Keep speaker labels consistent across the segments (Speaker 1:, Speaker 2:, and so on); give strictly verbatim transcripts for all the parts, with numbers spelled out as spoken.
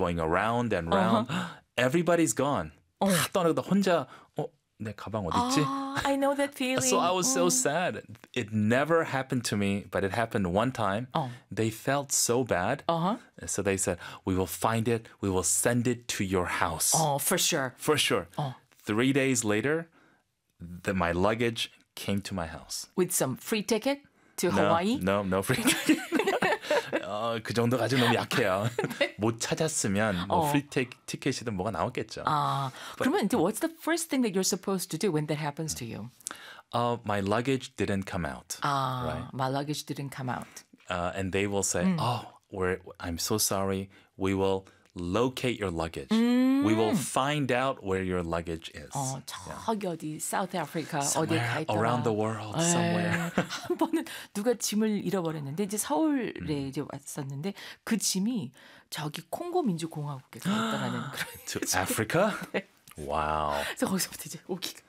Speaker 1: going around and round.
Speaker 2: Uh-huh.
Speaker 1: Everybody's gone.
Speaker 2: 어.
Speaker 1: 다 떠나고 혼자 어, 내 가방 어디 있지?
Speaker 2: Ah, I know that feeling.
Speaker 1: So I was so
Speaker 2: 음.
Speaker 1: sad. It never happened to me, but it happened one time.
Speaker 2: 어.
Speaker 1: They felt so bad.
Speaker 2: Uh-huh.
Speaker 1: So they said, we will find it. We will send it to your house.
Speaker 2: Oh, for sure.
Speaker 1: For sure.
Speaker 2: 어.
Speaker 1: Three days later, the, my luggage came to my house.
Speaker 2: With some free ticket to
Speaker 1: No,
Speaker 2: Hawaii?
Speaker 1: no, no free ticket. 어, 그 정도까지 너무 약해요. 못 찾았으면 뭐
Speaker 2: 어.
Speaker 1: 프리 티켓이든 뭐가 나왔겠죠.
Speaker 2: 아, 그러면 이제 what's the first thing that you're supposed to do when that happens to you?
Speaker 1: Uh, my luggage didn't come out.
Speaker 2: 아,
Speaker 1: Right.
Speaker 2: my luggage didn't come out.
Speaker 1: Uh, and they will say, oh, we're, I'm so sorry. We will locate your luggage. We will find out where your luggage is.
Speaker 2: 어, 저기 어디 South Africa 어디에 가
Speaker 1: Somewhere
Speaker 2: 있더라.
Speaker 1: around the world,
Speaker 2: 에,
Speaker 1: somewhere.
Speaker 2: 한 번은 누가 짐을 잃어버렸는데 이제 서울에 이제 왔었는데 그 짐이 저기 콩고 민주공화국에 가 있더라는 그런.
Speaker 1: To Africa?
Speaker 2: 네.
Speaker 1: Wow.
Speaker 2: 그래서 거기서부터 이제 오기가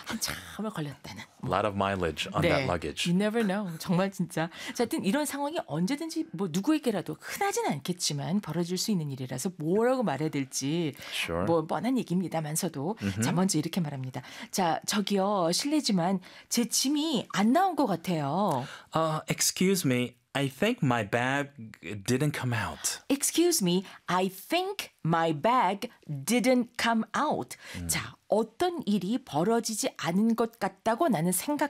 Speaker 2: 한참을 걸렸다는.
Speaker 1: A lot of mileage on that luggage.
Speaker 2: You never know. 정말 진짜. 자, 하여튼 이런 상황이 언제든지 뭐 누구에게라도 흔하진 않겠지만 벌어질 수 있는 일이라서 뭐라고 말해야 될지
Speaker 1: Sure.
Speaker 2: 뭐 뻔한 얘기입니다만서도 자, 먼저 이렇게 말합니다. 자, 저기요. 실례지만 제 짐이 안 나온 것 같아요.
Speaker 1: Uh, excuse me. I think my bag didn't come out.
Speaker 2: Excuse me, I think my bag didn't come out.
Speaker 1: 음.
Speaker 2: 자, 어떤 일이 벌어지지 않은 것 같다고 나는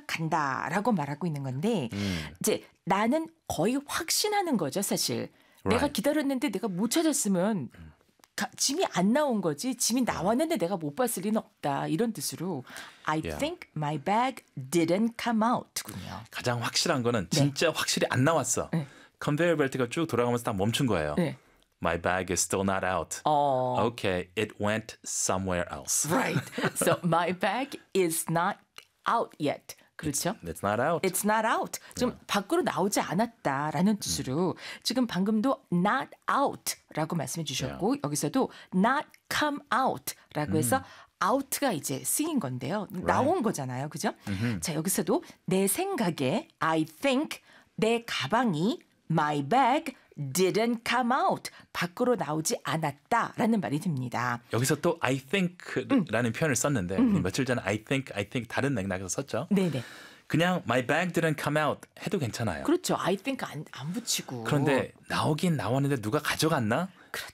Speaker 2: 생각한다라고 말하고 있는 건데
Speaker 1: 음.
Speaker 2: 이제 나는 거의 확신하는 거죠, 사실. 내가
Speaker 1: Right.
Speaker 2: 기다렸는데 내가 못 찾았으면 가, 짐이 안 나온 거지. 짐이 나왔는데 내가 못 봤을 리는 없다. 이런 뜻으로 I
Speaker 1: Yeah.
Speaker 2: think my bag didn't come out군요.
Speaker 1: 가장 확실한 거는 진짜 확실히 안 나왔어.
Speaker 2: 네.
Speaker 1: 컨베이어 벨트가 쭉 돌아가면서 다 멈춘 거예요.
Speaker 2: 네.
Speaker 1: My bag is still not out.
Speaker 2: 어.
Speaker 1: Okay, it went somewhere else.
Speaker 2: Right. So my bag is not out yet. 그렇죠?
Speaker 1: It's not out.
Speaker 2: It's not out. 좀 밖으로 나오지 않았다라는 뜻으로 지금 방금도 not out라고 말씀해 주셨고 여기서도 not come out라고 해서 out가 이제 쓰인 건데요. 나온 거잖아요. 그죠? 자, 여기서도 내 생각에 I think 내 가방이 my bag didn't come out. 밖으로 나오지 않았다라는 말이 됩니다.
Speaker 1: 여기서 또 I think라는 표현을 썼는데 며칠 전에 I think, I think 다른 맥락에서 썼죠.
Speaker 2: 네네.
Speaker 1: 그냥 my bag didn't come out 해도 괜찮아요.
Speaker 2: 그렇죠. I think 안, 안 붙이고.
Speaker 1: 그런데 나오긴 나왔는데 누가 가져갔나?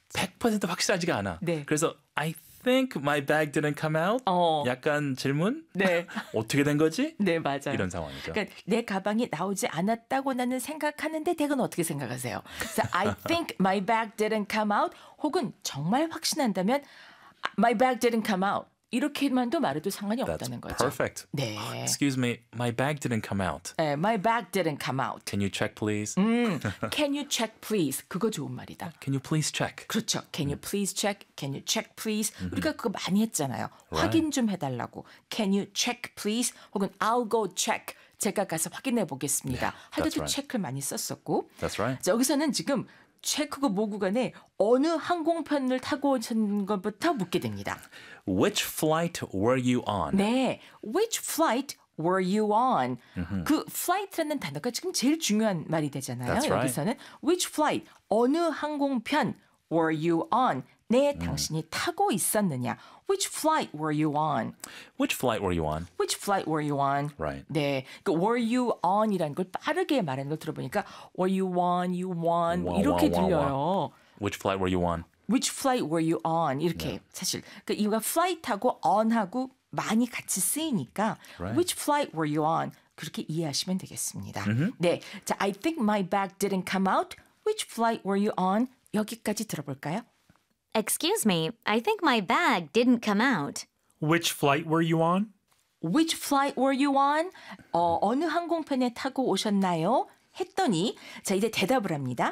Speaker 1: 백 퍼센트 확실하지가 않아.
Speaker 2: 네.
Speaker 1: 그래서 I think my bag didn't come out?
Speaker 2: 어.
Speaker 1: 약간 질문?
Speaker 2: 네.
Speaker 1: 어떻게 된 거지?
Speaker 2: 네, 맞아요.
Speaker 1: 이런 상황이죠.
Speaker 2: 그러니까 내 가방이 나오지 않았다고 나는 생각하는데 댁은 어떻게 생각하세요? 그래서 I think my bag didn't come out 혹은 정말 확신한다면 my bag didn't come out 이렇게만도 말해도 상관이
Speaker 1: That's
Speaker 2: 없다는 거죠.
Speaker 1: perfect.
Speaker 2: 네.
Speaker 1: Excuse me, my bag didn't come out.
Speaker 2: 네, my bag didn't come out.
Speaker 1: Can you check please?
Speaker 2: 음, can you check please? 그거 좋은 말이다.
Speaker 1: Can you please check?
Speaker 2: 그렇죠. Can you please check? Can you check please? 우리가 그거 많이 했잖아요.
Speaker 1: Right.
Speaker 2: 확인 좀 해달라고. Can you check please? 혹은 I'll go check. 제가 가서 확인해 보겠습니다.
Speaker 1: Yeah,
Speaker 2: 할
Speaker 1: that's
Speaker 2: 때도
Speaker 1: right.
Speaker 2: 체크를 많이 썼었고.
Speaker 1: That's right.
Speaker 2: 자, 여기서는 지금 체크고 뭐고 간에 어느 항공편을 타고 오신 것부터 묻게 됩니다.
Speaker 1: Which flight were you on?
Speaker 2: 네. Which flight were you on? 그 flight라는 단어가 지금 제일 중요한 말이 되잖아요.
Speaker 1: That's right.
Speaker 2: 여기서는 which flight, 어느 항공편 were you on? 네, 당신이 타고 있었느냐? Which flight were you on?
Speaker 1: Which flight were you on?
Speaker 2: Which flight were you on?
Speaker 1: Right.
Speaker 2: 네, 그 were you on이라는 걸 빠르게 말하는 걸 들어보니까 were you on, you on
Speaker 1: 와,
Speaker 2: 이렇게
Speaker 1: 와, 와, 와.
Speaker 2: 들려요.
Speaker 1: Which flight were you on?
Speaker 2: Which flight were you on? 이렇게 사실 그 이유가 flight하고 on하고 많이 같이 쓰이니까
Speaker 1: Right.
Speaker 2: which flight were you on? 그렇게 이해하시면 되겠습니다. 네, 자, I think my bag didn't come out. Which flight were you on? 여기까지 들어볼까요?
Speaker 3: Excuse me, I think my bag didn't come out.
Speaker 4: Which flight were you on?
Speaker 2: Which flight were you on? 어, 어느 항공편에 타고 오셨나요? 했더니 자 이제 대답을 합니다.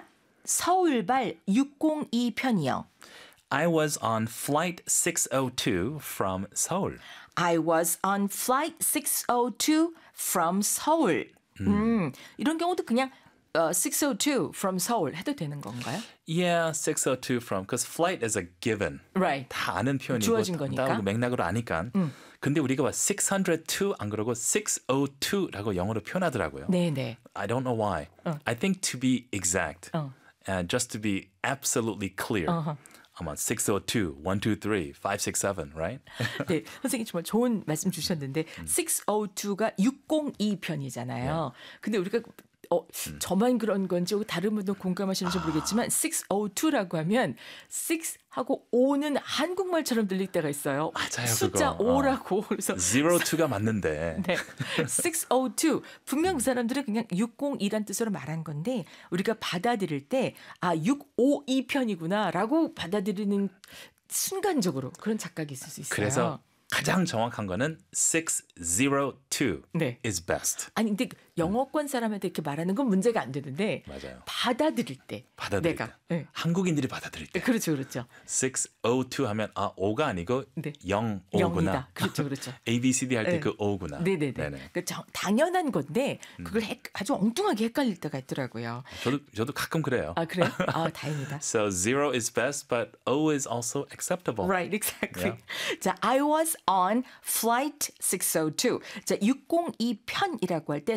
Speaker 2: 서울발 육공이 편이요.
Speaker 1: I was on flight six oh two from Seoul.
Speaker 2: I was on flight six oh two from 서울. 음, 이런 경우도 그냥 어, six oh two from Seoul 해도 되는 건가요?
Speaker 1: Yeah, six oh two from, because flight is a given.
Speaker 2: Right.
Speaker 1: 다 아는 표현이고
Speaker 2: 주어진 거니까.
Speaker 1: 다 맥락으로 아니까. 근데 우리가 와 six oh two 안 그러고 six oh two라고 영어로 표현하더라고요.
Speaker 2: 네네.
Speaker 1: I don't know why. I think to be exact,
Speaker 2: 어.
Speaker 1: and just to be absolutely clear, I'm on six oh two, one two three, five six seven, right?
Speaker 2: 네, 선생님 정말 좋은 말씀 주셨는데 육공이가 육공이 편이잖아요. 근데 우리가 어, 저만 그런 건지 혹은 다른 분도 공감하시는지 모르겠지만 육공이라고 하면 육하고 오는 한국말처럼 들릴 때가 있어요.
Speaker 1: 맞아요,
Speaker 2: 숫자
Speaker 1: 그거.
Speaker 2: 오라고. 그래서
Speaker 1: zero two가 맞는데.
Speaker 2: 네. 육공이 분명 그 사람들은 그냥 육공이란 뜻으로 말한 건데 우리가 받아들일 때 아, 육오이 편이구나라고 받아들이는 순간적으로 그런 착각이 있을 수 있어요.
Speaker 1: 그래서 가장 정확한 거는 six oh two
Speaker 2: 네.
Speaker 1: is best.
Speaker 2: 아니 근데 영어권 사람한테 이렇게 말하는 건 문제가 안 되는데
Speaker 1: 맞아요.
Speaker 2: 받아들일 때
Speaker 1: 받아들일
Speaker 2: 내가
Speaker 1: 때.
Speaker 2: 네.
Speaker 1: 한국인들이 받아들일 때.
Speaker 2: 그렇죠, 그렇죠.
Speaker 1: six oh two 하면 아 오가 아니고
Speaker 2: 네.
Speaker 1: 영
Speaker 2: 영이다.
Speaker 1: 오구나.
Speaker 2: 그렇죠, 그렇죠.
Speaker 1: A, B, C, D 할 때
Speaker 2: 네.
Speaker 1: 그 오구나.
Speaker 2: 네네네.
Speaker 1: 네네.
Speaker 2: 그 저- 당연한 건데 그걸 헷- 아주 엉뚱하게 헷갈릴 때가 있더라고요.
Speaker 1: 저도 저도 가끔 그래요.
Speaker 2: 아 그래요? 아 다행이다.
Speaker 1: So zero is best, but O is also acceptable.
Speaker 2: Right, exactly.
Speaker 1: Yeah.
Speaker 2: 자, I was on flight 육공이. 자, 육공이 편이라고 할 때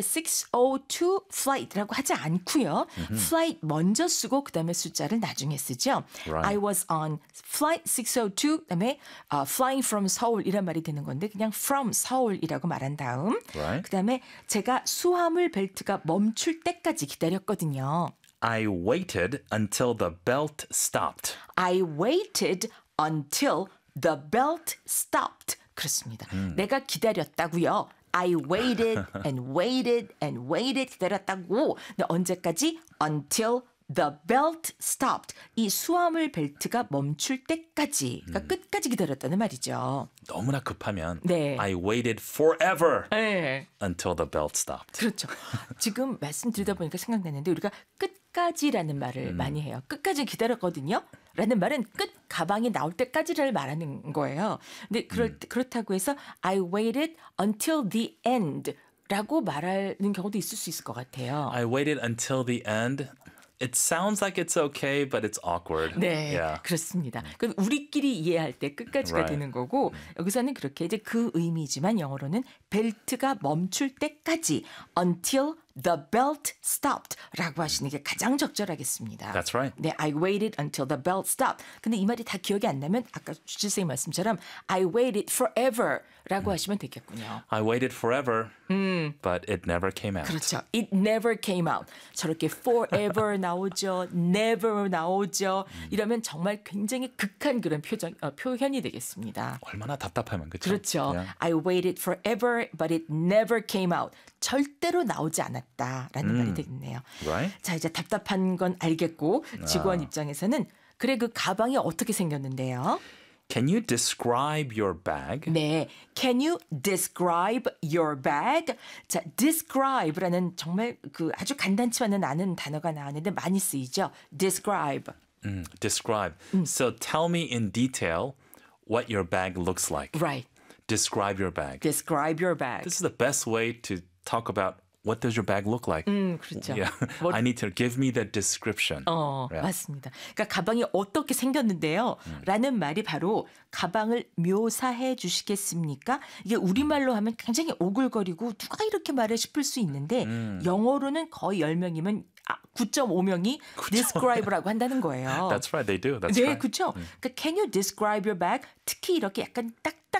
Speaker 2: 육공이 flight라고 하지 않고요. flight 먼저 쓰고 그다음에 숫자를 나중에 쓰죠.
Speaker 1: Right.
Speaker 2: I was on flight 육공이 그다음에 uh, flying from Seoul 이란 말이 되는 건데 그냥 from Seoul이라고 말한 다음
Speaker 1: Right.
Speaker 2: 그다음에 제가 수화물 벨트가 멈출 때까지 기다렸거든요.
Speaker 1: I waited until the belt stopped.
Speaker 2: I waited until the belt stopped. 그렇습니다. 내가 기다렸다고요. I waited and waited and waited 기다렸다고. 근데 언제까지? Until the belt stopped. 이 수화물 벨트가 멈출 때까지. 그러니까 끝까지 기다렸다는 말이죠.
Speaker 1: 너무나 급하면
Speaker 2: 네.
Speaker 1: I waited forever
Speaker 2: 네.
Speaker 1: until the belt stopped.
Speaker 2: 그렇죠. 지금 말씀드리다 보니까 생각나는데 우리가 끝까지라는 말을 많이 해요. 끝까지 기다렸거든요. 라는 말은 끝 가방이 나올 때까지를 말하는 거예요. 근데 그럴, 때- 그렇다고 해서 I waited until the end 라고 말하는 경우도 있을 수 있을 것 같아요.
Speaker 1: I waited until the end. It sounds like it's okay, but it's awkward.
Speaker 2: 네,
Speaker 1: Yeah.
Speaker 2: 그렇습니다. 그 우리끼리 이해할 때 끝까지가
Speaker 1: Right.
Speaker 2: 되는 거고 여기서는 그렇게 이제 그 의미지만 영어로는 벨트가 멈출 때까지 until the belt stopped라고 하시는 게 가장 적절하겠습니다.
Speaker 1: That's right.
Speaker 2: 네, I waited until the belt stopped. 근데 이 말이 다 기억이 안 나면 아까 주실 선생님 말씀처럼 I waited forever라고 하시면 되겠군요.
Speaker 1: I waited forever, but it never came out.
Speaker 2: 그렇죠. It never came out. 저렇게 forever 나오죠. never 나오죠. 이러면 정말 굉장히 극한 그런 표정, 어, 표현이 되겠습니다.
Speaker 1: 얼마나 답답하면 그렇죠?
Speaker 2: 그렇죠.
Speaker 1: Yeah.
Speaker 2: I waited forever, but it never came out. 절대로 나오지 않았다라는 말이 되겠네요.
Speaker 1: Right.
Speaker 2: 자, 이제 답답한 건 알겠고 직원 입장에서는 그래 그 가방이 어떻게 생겼는데요?
Speaker 1: Can you describe your bag?
Speaker 2: 네, can you describe your bag? 자, describe라는 정말 그 아주 간단치만은 않은 단어가 나왔는데 많이 쓰이죠. describe.
Speaker 1: Mm, describe. So tell me in detail what your bag looks like.
Speaker 2: Right.
Speaker 1: Describe your bag.
Speaker 2: Describe your bag.
Speaker 1: This is the best way to talk about what does your bag look like.
Speaker 2: 음, 그렇죠.
Speaker 1: Yeah.
Speaker 2: 뭐-
Speaker 1: I need to give me the description.
Speaker 2: 어,
Speaker 1: Yeah.
Speaker 2: 맞습니다. 그러니까 가방이 어떻게 생겼는데요? 라는 말이 바로 가방을 묘사해 주시겠습니까? 이게 우리말로 하면 굉장히 오글거리고 누가 이렇게 말해 싶을 수 있는데 영어로는 거의 열 명이면 아, 구 점 오 명이 describe라고 한다는 거예요.
Speaker 1: That's right. They do. That's
Speaker 2: 네,
Speaker 1: right.
Speaker 2: 그렇죠. 그러니까 can you describe your bag? 특히 이렇게 약간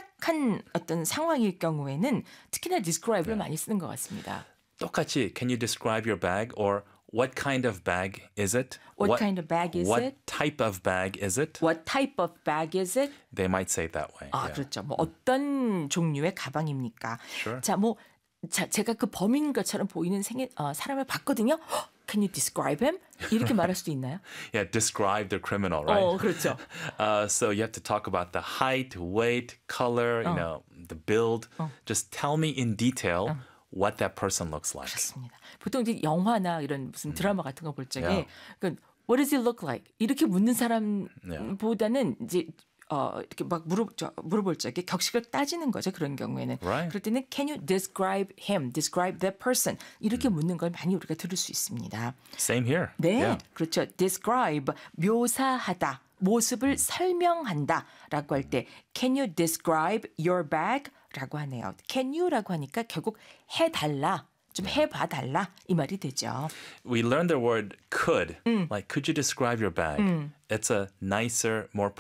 Speaker 2: 딱딱한 어떤 상황일 경우에는 특히나 describe를 많이 쓰는 것 같습니다.
Speaker 1: 똑같이 can you describe your bag or what kind of bag is it?
Speaker 2: What kind of bag is
Speaker 1: what
Speaker 2: it?
Speaker 1: type of bag is it?
Speaker 2: What type of bag is it?
Speaker 1: They might say it that way.
Speaker 2: 아,
Speaker 1: yeah.
Speaker 2: 그렇죠. 뭐 어떤 종류의 가방입니까?
Speaker 1: Sure.
Speaker 2: 자, 뭐 자, 제가 그 범인인 것처럼 보이는 생일, 어, 사람을 봤거든요. 헉, Can you describe him? 이렇게 말할 수도 있나요?
Speaker 1: Yeah, describe the criminal, right?
Speaker 2: 어, 그렇죠.
Speaker 1: Uh, so you have to talk about the height, weight, color, you know, the build. Just tell me in detail what that person looks like.
Speaker 2: 그렇습니다. 보통 이제 영화나 이런 무슨 드라마 같은 거 볼 적에
Speaker 1: Yeah.
Speaker 2: 그 What does he look like? 이렇게 묻는 사람보다는 이제 어, 이렇게 막 물어, 저, 물어볼 적에 격식을 따지는 거죠. 그런 경우에는.
Speaker 1: Right.
Speaker 2: 그럴 때는 Can you describe him? Describe that person? 이렇게 묻는 걸 많이 우리가 들을 수 있습니다.
Speaker 1: Same here.
Speaker 2: 네,
Speaker 1: Yeah.
Speaker 2: 그렇죠. describe, 묘사하다, 모습을 설명한다라고 할 때 Can you describe your bag? 라고 하네요. Can you라고 하니까 결국 해달라. 좀 해봐 달라 이 말이 되죠.
Speaker 1: We learned the word could. Like, could you describe your bag? It's a nicer, more